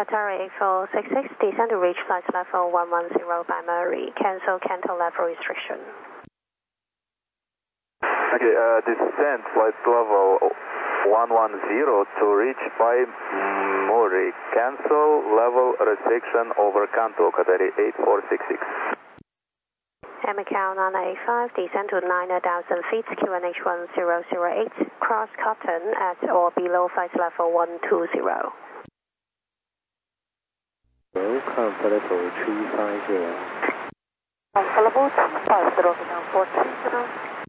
Qatar 8466, descend to reach flight level 110 by Murray. Cancel Canton level restriction. Okay, descend flight level 110 to reach by Murray. Cancel level restriction over Kanto, Qatar 8466. Macau 985, descend to 9,000 feet, QNH 1008, cross Cotton at or below flight level 120. Comfort level 350. Comfort level 250,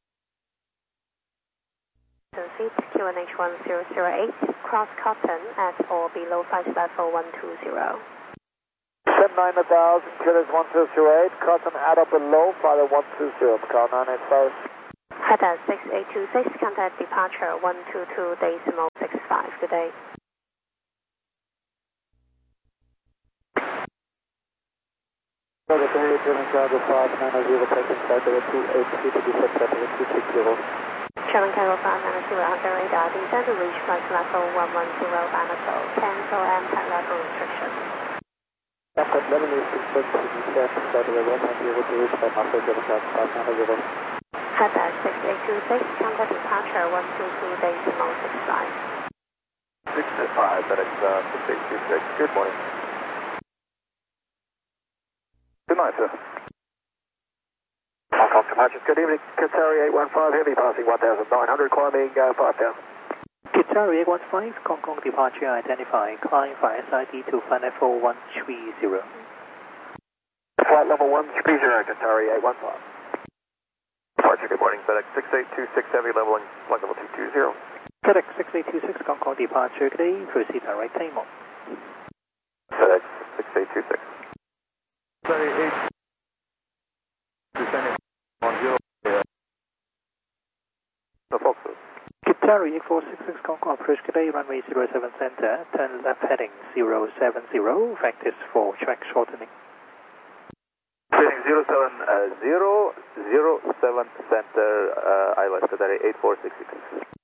feet, QNH 1008, cross Cotton at or below flight level 120. 9,000, Killers 1208, Cotton at or below, flight 120, Macau 985. Qatar 6826, contact departure 122.65. Good day. Good day, German Cargo 590, taking flight level 283 to descend flight level 260. German Cargo 590, under radar, descend to reach flight level 110 by Macau. Cancel and flight level restriction. Airport 11 is confirmed to descend flight level 110 to reach by Macau, German Cargo 590. Qatar 6826, contact departure 122.65. 65, that is 6826. Good morning. Good night, sir. Hong Kong departures, good evening. Qatar 815, heavy passing 1,900, climbing 5,000. Qatar 815, Hong Kong departure identified. Climb for SID to flight level 130. Flight level 130, Qatar 815. Departure, good morning. FedEx 6826 Heavy, leveling flight level 220. FedEx 6826, Hong Kong departure, good day. Proceed direct Taimon. FedEx 6826. 38, descending 10, the Foxes. Qatar 8466, Hong Kong approach, good day. Runway 07 center, turn left heading 070, practice for track shortening. Heading 070, 07 center, ILS Qatar 8466.